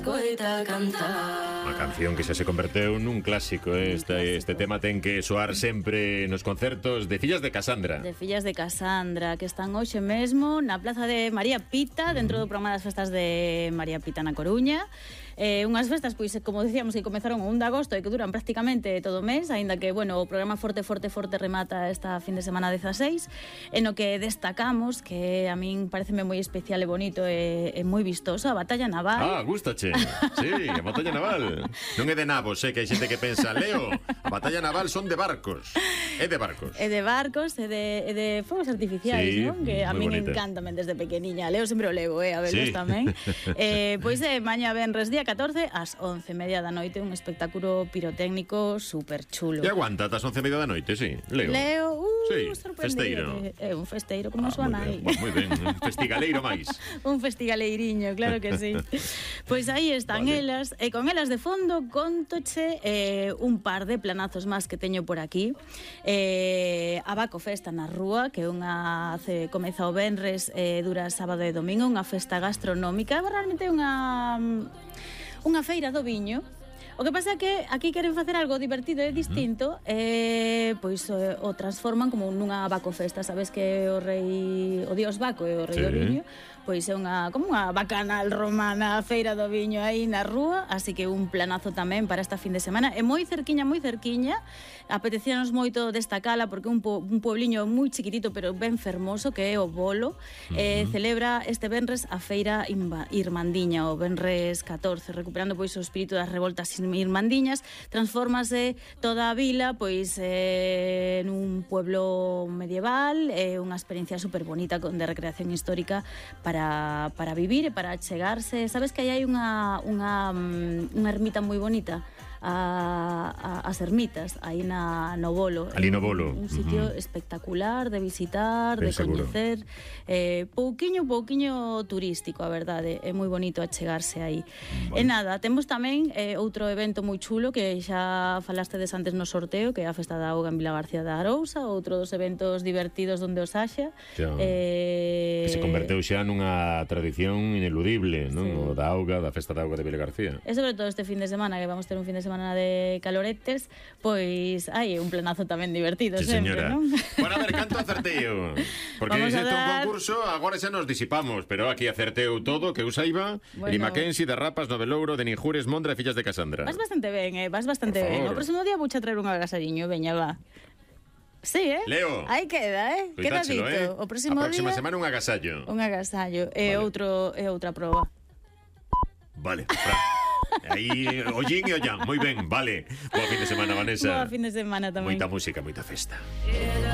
escoita cantar. Unha canción que xa se converteu nun clásico, este tema ten que soar sempre nos concertos de Fillas de Casandra. De Fillas de Casandra, que están hoxe mesmo na Plaza de María Pita, dentro do programa das festas de María Pita na Coruña. Unhas festas, pois, como decíamos, que comezaron o 1 de agosto e que duran prácticamente todo o mes, aínda que, bueno, o programa Forte remata esta fin de semana 16, en o que destacamos, que a min pareceme moi especial e bonito e moi vistoso, a Batalla Naval. Ah, gustache. Sí, a Batalla Naval. Non é de nabos, que hai xente que pensa, Leo, a Batalla Naval son de barcos. É de barcos. É de barcos, é de fogos artificiais, sí, non? Que a min encántame desde pequeniña. Leo sempre o levo, a velos sí. Tamén. Pois maña venres día 14 ás 11:30 da noite, un espectáculo pirotécnico super chulo. E aguanta ás 11:30 da noite, sí, Leo. Sí, festeiro. É un festeiro como súa nai. Moi ben, un festigaleiro máis. Un festigaleiriño, claro que sí. Pois aí están elas, e con elas de fondo contoche un par de planazos máis que teño por aquí. A Baco Festa na Rúa, que é unha comeza o venres, dura sábado e domingo, unha festa gastronómica, realmente unha feira do viño. O que pasa é que aquí queren facer algo divertido e distinto, pois o transforman como nunha Baco Festa, sabes que o dios Baco é o rei do viño, pois é como unha bacanal romana, a feira do viño aí na rúa, así que un planazo tamén para esta fin de semana, e moi cerquiña, apetecíanos moito destacala porque un puebliño moi chiquitito pero ben fermoso, que é o Bolo, celebra este venres a feira irmandiña, o venres 14, recuperando pois o espírito das revoltas irmandiñas. Transfórmase toda a vila pois nun pueblo medieval, unha experiencia super bonita de recreación histórica para vivir e para chegarse. Sabes que aí hai unha ermita moi bonita, as ermitas aí no Bolo. Ali no Bolo. Un sitio espectacular de visitar, de coñecer, pouquiño turístico, a verdade, é moi bonito achegarse aí. E nada, temos tamén outro evento moi chulo que xa falastedes antes no sorteo, que é a Festa da Auga en Vila García da Arousa, outro dos eventos divertidos onde os haxa. Que se converteu xa nunha tradición ineludible, non? Sí. O da auga, da Festa da Auga de Vila García. E sobre todo este fin de semana, que vamos ter un fin de semana de caloretes, pois hai un planazo tamén divertido, sí, sempre, señora. Non? Bueno, a ver, canto acerteo. Porque Vamos este a dar... un concurso, agora xa nos disipamos, pero aquí acerteu todo, que eu saiba. Bueno. Eli Mackenzie, de Rapas, Novelouro, de Ninjures, Mondra e Fillas de Casandra. Vas bastante ben, vas bastante ben. O próximo día vou a traer un agasalliño, veña, va. Sí, Leo. Aí queda, queda dito. O próximo a próxima día... semana un agasallo. Un agasallo. E vale. outra proba. Vale, aí, ollín e ollán, moi ben, vale. Boa fin de semana, Vanessa. Boa fin de semana tamén. Moita música, moita festa.